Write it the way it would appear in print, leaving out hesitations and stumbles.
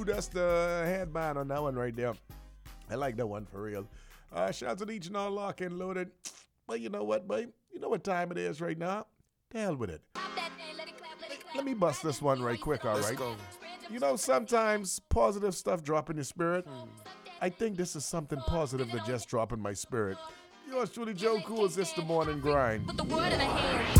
That's the headband on that one right there. I like that one for real. Shout out to each and all lock and loaded. But you know what, babe? You know what time it is right now? The hell with it. Let me bust this one right quick, all right? Let's go. You know, sometimes positive stuff drop in your spirit. I think this is something positive that just dropped in my spirit. Yours truly, Joe Cool, is this the morning grind. Put the word in the hand.